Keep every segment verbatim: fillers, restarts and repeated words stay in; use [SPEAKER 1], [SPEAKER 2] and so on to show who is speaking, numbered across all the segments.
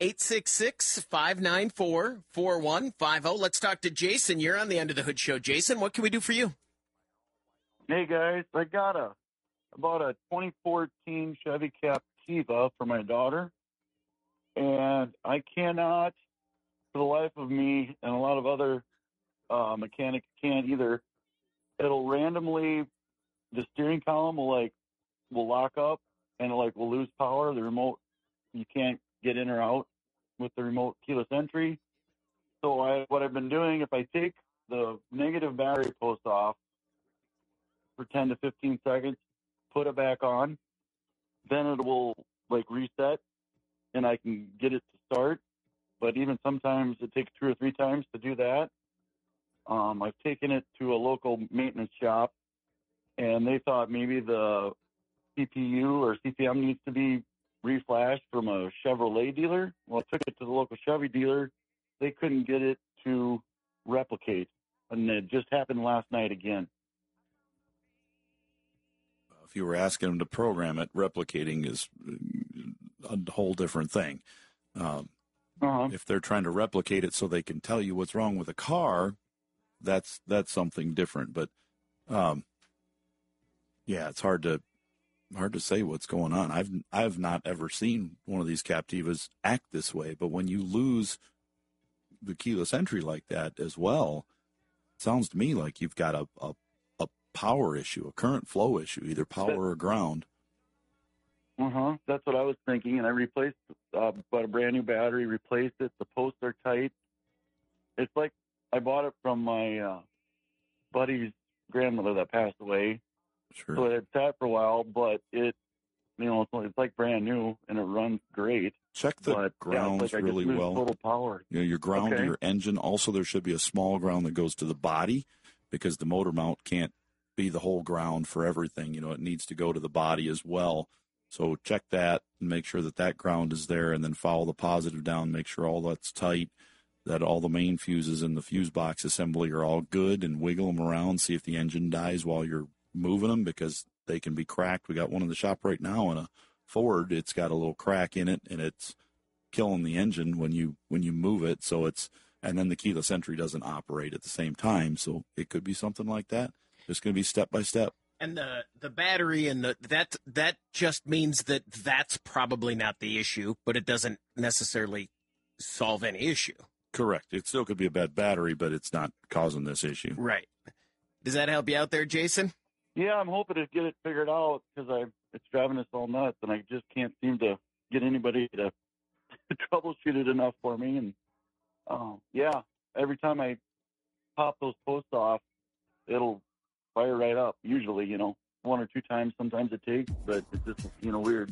[SPEAKER 1] eight six six, five nine four, four one five zero. Let's talk to Jason. You're on the Under the Hood Show. Jason, what can we do for you?
[SPEAKER 2] Hey, guys. I got a about a twenty fourteen Chevy Captiva for my daughter, and I cannot, for the life of me, and a lot of other uh, mechanics can't either, it'll randomly, the steering column will, like, will lock up, and it, like, will lose power. The remote, you can't get in or out with the remote keyless entry. So I, what I've been doing, if I take the negative battery post off for ten to fifteen seconds, put it back on, then it will like reset and I can get it to start. But even sometimes it takes two or three times to do that. Um, I've taken it to a local maintenance shop and they thought maybe the C P U or C P M needs to be reflashed from a Chevrolet dealer. Well, I took it to the local Chevy dealer. They couldn't get it to replicate. And it just happened last night again.
[SPEAKER 3] If you were asking them to program it, replicating is a whole different thing. Um, uh-huh. If they're trying to replicate it so they can tell you what's wrong with a car, that's that's something different. But um, yeah, it's hard to hard to say what's going on. I've I've not ever seen one of these Captivas act this way. But when you lose the keyless entry like that as well, it sounds to me like you've got a, a power issue, a current flow issue, either power or ground.
[SPEAKER 2] Uh-huh. That's what I was thinking, and I replaced, uh, bought a brand new battery, replaced it. The posts are tight. It's like I bought it from my uh, buddy's grandmother that passed away.
[SPEAKER 3] Sure.
[SPEAKER 2] So it had sat for a while, but it, you know, it's, it's like brand new, and it runs great.
[SPEAKER 3] Check the
[SPEAKER 2] but,
[SPEAKER 3] grounds
[SPEAKER 2] yeah, like
[SPEAKER 3] really well.
[SPEAKER 2] Total power.
[SPEAKER 3] You know, your ground
[SPEAKER 2] okay.
[SPEAKER 3] to your engine. Also, there should be a small ground that goes to the body because the motor mount can't be the whole ground for everything. You know, it needs to go to the body as well. So check that and make sure that that ground is there, and then follow the positive down, make sure all that's tight, that all the main fuses in the fuse box assembly are all good, and wiggle them around, see if the engine dies while you're moving them, because they can be cracked. We got one in the shop right now in a Ford. It's got a little crack in it, and it's killing the engine when you when you move it. So it's, and then the keyless entry doesn't operate at the same time. So it could be something like that. It's going to be step by step.
[SPEAKER 1] And the the battery and the that that just means that that's probably not the issue, but it doesn't necessarily solve any issue.
[SPEAKER 3] Correct. It still could be a bad battery, but it's not causing this issue.
[SPEAKER 1] Right. Does that help you out there, Jason?
[SPEAKER 2] Yeah, I'm hoping to get it figured out because I it's driving us all nuts, and I just can't seem to get anybody to troubleshoot it enough for me. And um, yeah, every time I pop those posts off, it'll fire right up. Usually, you know, one or two times. Sometimes it takes, but it's just, you know, weird.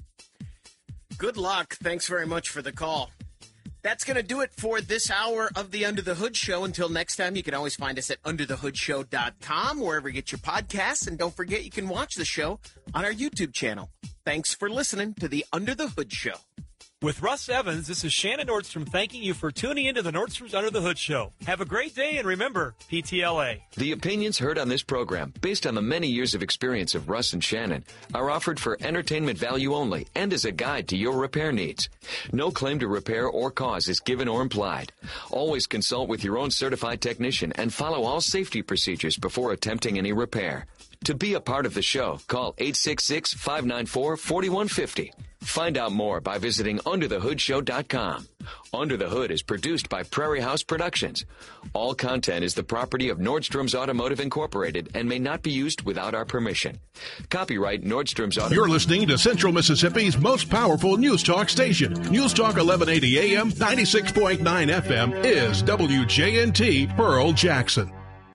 [SPEAKER 1] Good luck. Thanks very much for the call. That's going to do it for this hour of the Under the Hood Show. Until next time, you can always find us at under the hood show dot com, wherever you get your podcasts. And don't forget, you can watch the show on our YouTube channel. Thanks for listening to the Under the Hood Show.
[SPEAKER 4] With Russ Evans, this is Shannon Nordstrom thanking you for tuning into the Nordstrom's Under the Hood Show. Have a great day, and remember, P T L A.
[SPEAKER 5] The opinions heard on this program, based on the many years of experience of Russ and Shannon, are offered for entertainment value only and as a guide to your repair needs. No claim to repair or cause is given or implied. Always consult with your own certified technician and follow all safety procedures before attempting any repair. To be a part of the show, call eight six six, five nine four, four one five zero. Find out more by visiting under the hood show dot com. Under the Hood is produced by Prairie House Productions. All content is the property of Nordstrom's Automotive Incorporated and may not be used without our permission. Copyright Nordstrom's Automotive.
[SPEAKER 6] You're listening to Central Mississippi's most powerful news talk station. News Talk eleven eighty A M, ninety-six point nine F M is W J N T Pearl Jackson.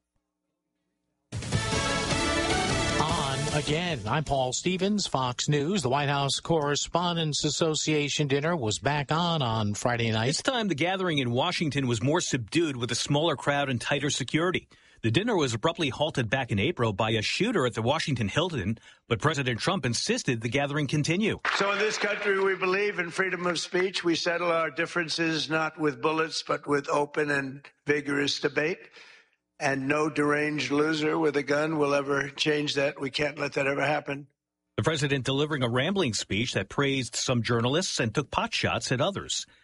[SPEAKER 7] Again, I'm Paul Stevens, Fox News. The White House Correspondents Association dinner was back on on Friday night.
[SPEAKER 4] This time, the gathering in Washington was more subdued with a smaller crowd and tighter security. The dinner was abruptly halted back in April by a shooter at the Washington Hilton, but President Trump insisted the gathering continue.
[SPEAKER 8] So in this country, we believe in freedom of speech. We settle our differences not with bullets, but with open and vigorous debate. And no deranged loser with a gun will ever change that. We can't let that ever happen.
[SPEAKER 4] The president delivering a rambling speech that praised some journalists and took potshots at others.